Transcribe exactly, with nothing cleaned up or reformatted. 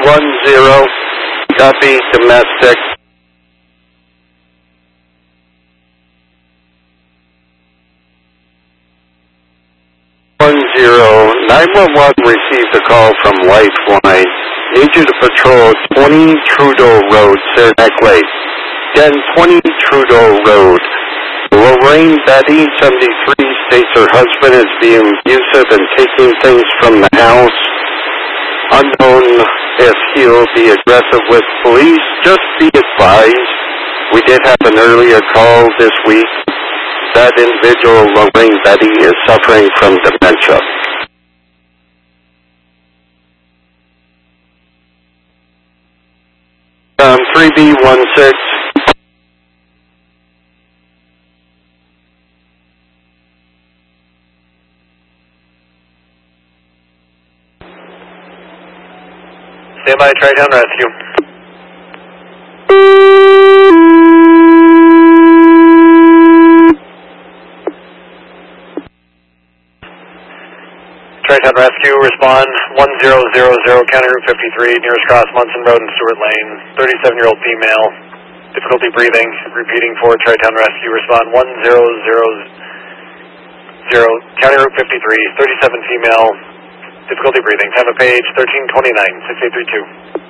one zero, copy, domestic. one zero, nine one one received a call from Lifeline. Need you to patrol twenty Trudeau Road, Saranac Lake. ten twenty Trudeau Road. Lorraine Betty, seventy-three, states her husband is being abusive and taking things from the house. Unknown if he'll be aggressive with police. Just be advised, we did have an earlier call this week. That individual, Lorraine Betty, is suffering from dementia. Um, three B one six. Stand by, Tri-Town Rescue. Tri-Town Rescue, respond one zero zero zero, County Route fifty-three, nearest cross Munson Road and Stewart Lane, thirty-seven-year-old female, difficulty breathing, repeating for Tri-Town Rescue, respond one zero zero zero, County Route fifty-three, thirty-seven female, difficulty breathing, time of page thirteen twenty-nine, six eight three two.